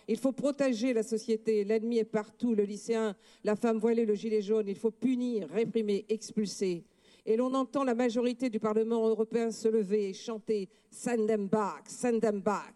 Il faut protéger la société. L'ennemi est partout, le lycéen, la femme voilée, le gilet jaune. Il faut punir, réprimer, expulser. Et l'on entend la majorité du Parlement européen se lever et chanter « Send them back »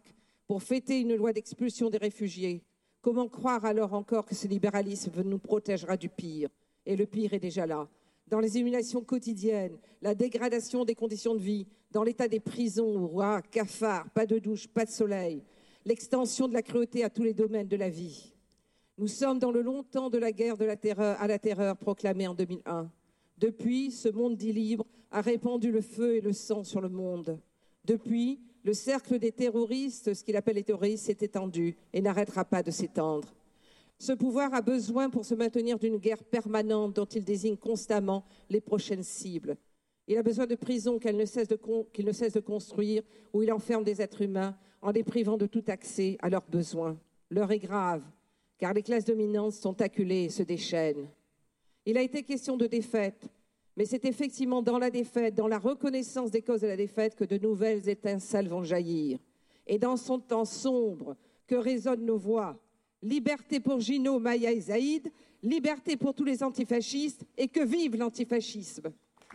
pour fêter une loi d'expulsion des réfugiés. Comment croire alors encore que ce libéralisme nous protégera du pire? Et le pire est déjà là. Dans les humiliations quotidiennes, la dégradation des conditions de vie, dans l'état des prisons, rats, cafards, pas de douche, pas de soleil, l'extension de la cruauté à tous les domaines de la vie. Nous sommes dans le long temps de la guerre à la terreur proclamée en 2001. Depuis, ce monde dit libre a répandu le feu et le sang sur le monde. Depuis, le cercle des terroristes, ce qu'il appelle les terroristes, s'est étendu et n'arrêtera pas de s'étendre. Ce pouvoir a besoin pour se maintenir d'une guerre permanente dont il désigne constamment les prochaines cibles. Il a besoin de prisons qu'il ne cesse de construire, où il enferme des êtres humains en les privant de tout accès à leurs besoins. L'heure est grave, car les classes dominantes sont acculées et se déchaînent. Il a été question de défaite, mais c'est effectivement dans la défaite, dans la reconnaissance des causes de la défaite, que de nouvelles étincelles vont jaillir. Et dans son temps sombre, que résonnent nos voix. Liberté pour Gino, Maya et Zaïd, liberté pour tous les antifascistes, et que vive l'antifascisme.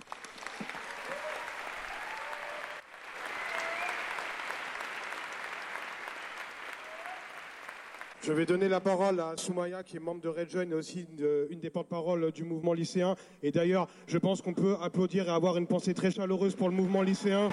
Je vais donner la parole à Soumaya, qui est membre de Red Jeune et aussi une des porte-paroles du mouvement lycéen. Et d'ailleurs, je pense qu'on peut applaudir et avoir une pensée très chaleureuse pour le mouvement lycéen.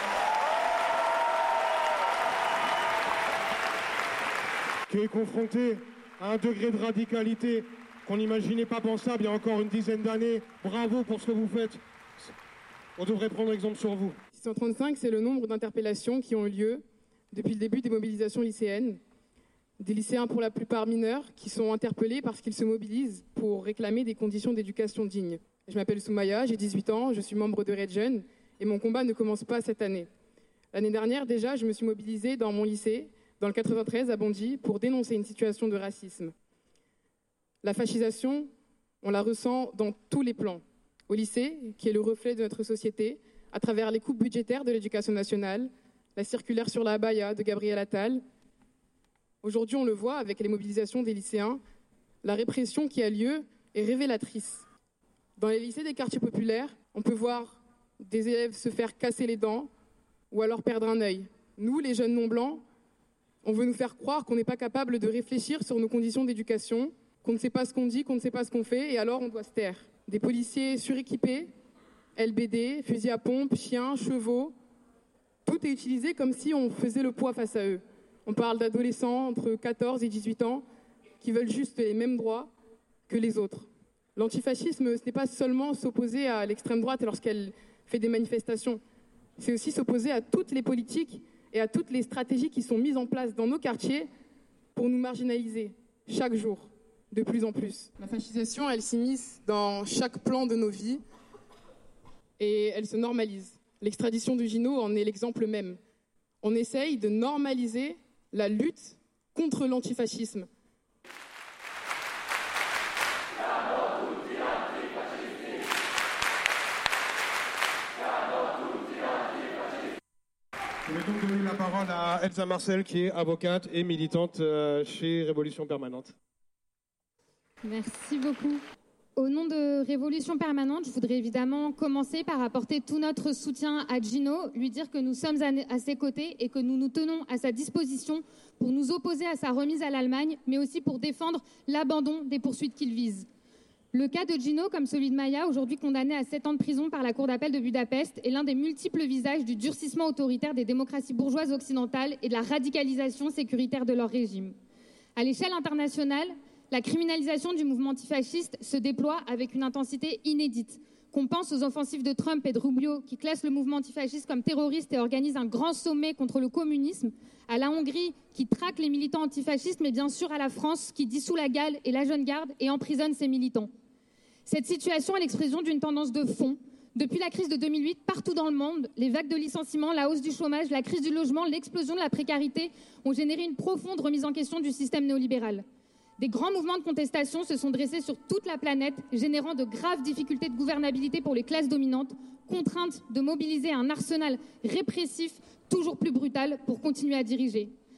Qui est confronté à un degré de radicalité qu'on n'imaginait pas pensable il y a encore une dizaine d'années. Bravo pour ce que vous faites. On devrait prendre exemple sur vous. 635, c'est le nombre d'interpellations qui ont eu lieu depuis le début des mobilisations lycéennes. Des lycéens pour la plupart mineurs qui sont interpellés parce qu'ils se mobilisent pour réclamer des conditions d'éducation dignes. Je m'appelle Soumaya, j'ai 18 ans, je suis membre de Red Jeune et mon combat ne commence pas cette année. L'année dernière déjà, je me suis mobilisée dans mon lycée, dans le 93 à Bondy, pour dénoncer une situation de racisme. La fascisation, on la ressent dans tous les plans. Au lycée, qui est le reflet de notre société, à travers les coupes budgétaires de l'éducation nationale, la circulaire sur la abaya de Gabriel Attal. Aujourd'hui, on le voit avec les mobilisations des lycéens, la répression qui a lieu est révélatrice. Dans les lycées des quartiers populaires, on peut voir des élèves se faire casser les dents ou alors perdre un œil. Nous, les jeunes non-blancs, on veut nous faire croire qu'on n'est pas capable de réfléchir sur nos conditions d'éducation, qu'on ne sait pas ce qu'on dit, qu'on ne sait pas ce qu'on fait, et alors on doit se taire. Des policiers suréquipés, LBD, fusils à pompe, chiens, chevaux, tout est utilisé comme si on faisait le poids face à eux. On parle d'adolescents entre 14 et 18 ans qui veulent juste les mêmes droits que les autres. L'antifascisme, ce n'est pas seulement s'opposer à l'extrême droite lorsqu'elle fait des manifestations. C'est aussi s'opposer à toutes les politiques et à toutes les stratégies qui sont mises en place dans nos quartiers pour nous marginaliser chaque jour, de plus en plus. La fascisation, elle s'immisce dans chaque plan de nos vies et elle se normalise. L'extradition de Gino en est l'exemple même. On essaye de normaliser la lutte contre l'antifascisme. Je vais donc donner la parole à Elsa Marcel, qui est avocate et militante chez Révolution Permanente. Merci beaucoup. Au nom de Révolution Permanente, je voudrais évidemment commencer par apporter tout notre soutien à Gino, lui dire que nous sommes à ses côtés et que nous nous tenons à sa disposition pour nous opposer à sa remise à l'Allemagne, mais aussi pour défendre l'abandon des poursuites qu'il vise. Le cas de Gino, comme celui de Maya, aujourd'hui condamné à 7 ans de prison par la Cour d'appel de Budapest, est l'un des multiples visages du durcissement autoritaire des démocraties bourgeoises occidentales et de la radicalisation sécuritaire de leur régime. À l'échelle internationale, la criminalisation du mouvement antifasciste se déploie avec une intensité inédite. Qu'on pense aux offensives de Trump et de Rubio qui classent le mouvement antifasciste comme terroriste et organisent un grand sommet contre le communisme, à la Hongrie qui traque les militants antifascistes, mais bien sûr à la France qui dissout la GAL et la Jeune Garde et emprisonne ses militants. Cette situation est l'expression d'une tendance de fond. Depuis la crise de 2008, partout dans le monde, les vagues de licenciements, la hausse du chômage, la crise du logement, l'explosion de la précarité ont généré une profonde remise en question du système néolibéral. Des grands mouvements de contestation se sont dressés sur toute la planète, générant de graves difficultés de gouvernabilité pour les classes dominantes, contraintes de mobiliser un arsenal répressif toujours plus brutal pour continuer à diriger.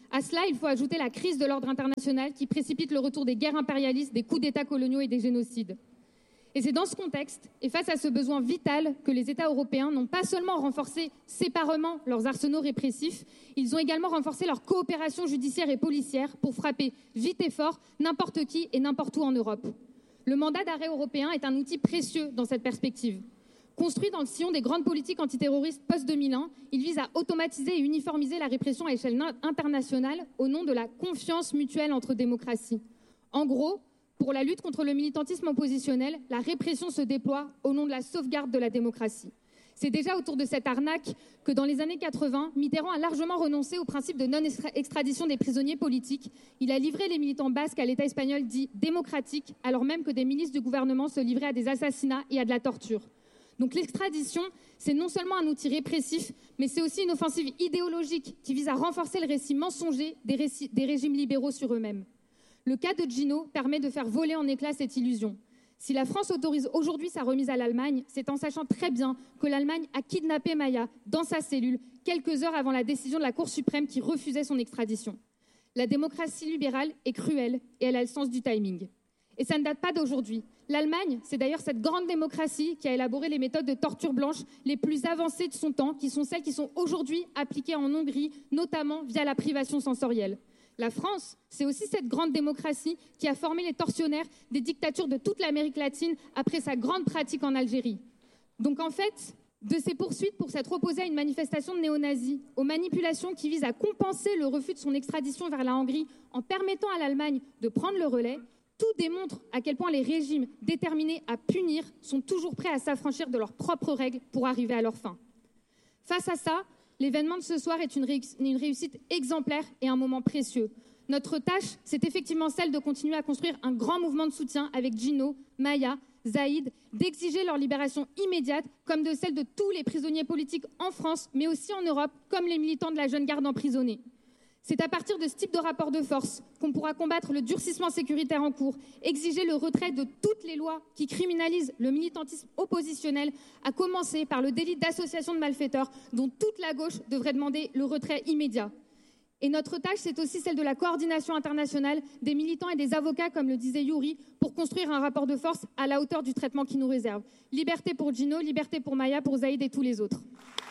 À cela, il faut ajouter la crise de l'ordre international qui précipite le retour des guerres impérialistes, des coups d'État coloniaux et des génocides. Et c'est dans ce contexte, et face à ce besoin vital, que les États européens n'ont pas seulement renforcé séparément leurs arsenaux répressifs, ils ont également renforcé leur coopération judiciaire et policière pour frapper vite et fort n'importe qui et n'importe où en Europe. Le mandat d'arrêt européen est un outil précieux dans cette perspective. Construit dans le sillon des grandes politiques antiterroristes post-2001, il vise à automatiser et uniformiser la répression à échelle internationale au nom de la confiance mutuelle entre démocraties. En gros, pour la lutte contre le militantisme oppositionnel, la répression se déploie au nom de la sauvegarde de la démocratie. C'est déjà autour de cette arnaque que dans les années 80, Mitterrand a largement renoncé au principe de non-extradition des prisonniers politiques. Il a livré les militants basques à l'État espagnol dit démocratique, alors même que des milices du gouvernement se livraient à des assassinats et à de la torture. Donc l'extradition, c'est non seulement un outil répressif, mais c'est aussi une offensive idéologique qui vise à renforcer le récit mensonger des régimes libéraux sur eux-mêmes. Le cas de Gino permet de faire voler en éclats cette illusion. Si la France autorise aujourd'hui sa remise à l'Allemagne, c'est en sachant très bien que l'Allemagne a kidnappé Maya dans sa cellule quelques heures avant la décision de la Cour suprême qui refusait son extradition. La démocratie libérale est cruelle et elle a le sens du timing. Et ça ne date pas d'aujourd'hui. L'Allemagne, c'est d'ailleurs cette grande démocratie qui a élaboré les méthodes de torture blanche les plus avancées de son temps, qui sont celles qui sont aujourd'hui appliquées en Hongrie, notamment via la privation sensorielle. La France, c'est aussi cette grande démocratie qui a formé les tortionnaires des dictatures de toute l'Amérique latine après sa grande pratique en Algérie. Donc en fait, de ces poursuites pour s'être opposé à une manifestation de néo-nazis, aux manipulations qui visent à compenser le refus de son extradition vers la Hongrie en permettant à l'Allemagne de prendre le relais, tout démontre à quel point les régimes déterminés à punir sont toujours prêts à s'affranchir de leurs propres règles pour arriver à leur fin. Face à ça, l'événement de ce soir est une réussite exemplaire et un moment précieux. Notre tâche, c'est effectivement celle de continuer à construire un grand mouvement de soutien avec Gino, Maya, Zaïd, d'exiger leur libération immédiate, comme de celle de tous les prisonniers politiques en France, mais aussi en Europe, comme les militants de la Jeune Garde emprisonnés. C'est à partir de ce type de rapport de force qu'on pourra combattre le durcissement sécuritaire en cours, exiger le retrait de toutes les lois qui criminalisent le militantisme oppositionnel, à commencer par le délit d'association de malfaiteurs, dont toute la gauche devrait demander le retrait immédiat. Et notre tâche, c'est aussi celle de la coordination internationale des militants et des avocats, comme le disait Yuri, pour construire un rapport de force à la hauteur du traitement qui nous réserve. Liberté pour Gino, liberté pour Maya, pour Zaïd et tous les autres.